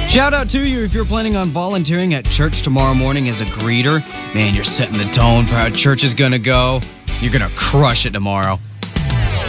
Shout out to you if you're planning on volunteering at church tomorrow morning as a greeter. Man, you're setting the tone for how church is going to go. You're going to crush it tomorrow.